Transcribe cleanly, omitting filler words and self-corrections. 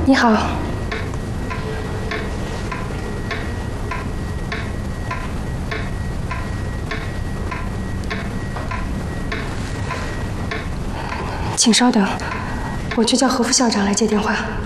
你好。请稍等，我去叫何副校长来接电话。